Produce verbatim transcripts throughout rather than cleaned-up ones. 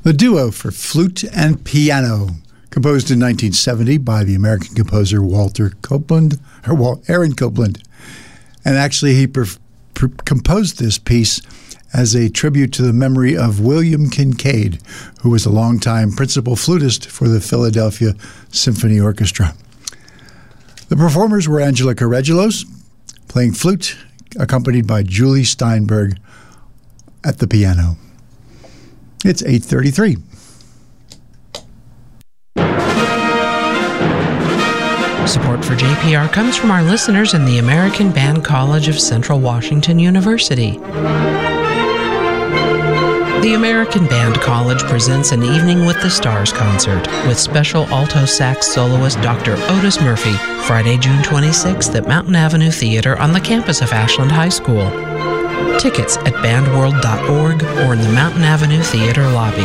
The duo for flute and piano, composed in nineteen seventy by the American composer Walter Copeland, or well, Aaron Copland. And actually, he per- per- composed this piece as a tribute to the memory of William Kincaid, who was a longtime principal flutist for the Philadelphia Symphony Orchestra. The performers were Angelica Regelos, playing flute, accompanied by Julie Steinberg at the piano. It's eight thirty-three. Support for J P R comes from our listeners in the American Band College of Central Washington University. The American Band College presents an Evening with the Stars concert with special alto sax soloist Doctor Otis Murphy, Friday, June twenty-sixth at Mountain Avenue Theater on the campus of Ashland High School. Tickets at bandworld dot org or in the Mountain Avenue Theater lobby.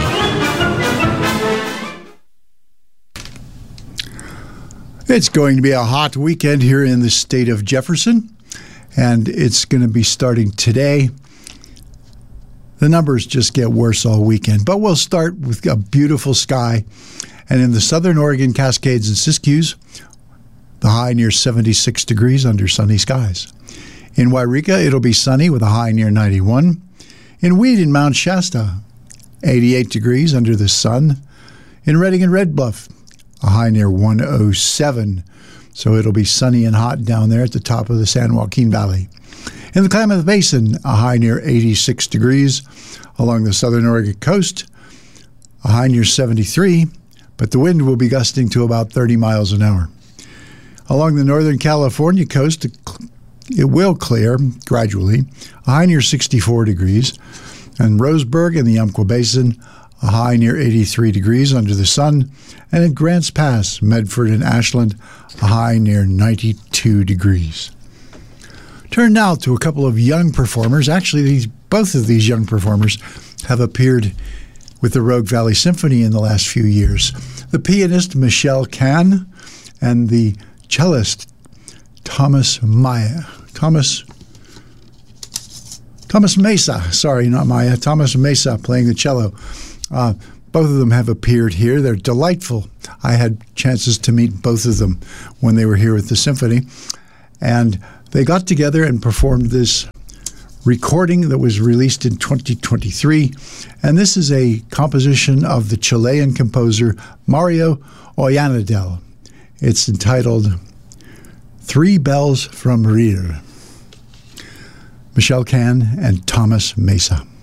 It's going to be a hot weekend here in the state of Jefferson, and it's going to be starting today. The numbers just get worse all weekend, but we'll start with a beautiful sky. And in the southern Oregon Cascades and Siskiyous, the high near seventy-six degrees under sunny skies. In Wairika, it'll be sunny with a high near ninety-one. In Weed and Mount Shasta, eighty-eight degrees under the sun. In Redding and Red Bluff, a high near one oh seven. So it'll be sunny and hot down there at the top of the San Joaquin Valley. In the Klamath Basin, a high near eighty-six degrees. Along the southern Oregon coast, a high near seventy-three, but the wind will be gusting to about thirty miles an hour. Along the northern California coast, it will clear gradually, a high near sixty-four degrees. And Roseburg in the Umpqua Basin, a high near eighty-three degrees under the sun. And in Grants Pass, Medford and Ashland, a high near ninety-two degrees. Turn now to a couple of young performers. Actually, these, both of these young performers have appeared with the Rogue Valley Symphony in the last few years. The pianist Michelle Kahn and the cellist Thomas Maya. Thomas Thomas Mesa, sorry, not Maya. Thomas Mesa playing the cello. Uh, both of them have appeared here. They're delightful. I had chances to meet both of them when they were here at the symphony. And they got together and performed this recording that was released in twenty twenty-three. And this is a composition of the Chilean composer Mario Ollanedel. It's entitled Three Bells from Rir. Michelle Kahn and Thomas Mesa.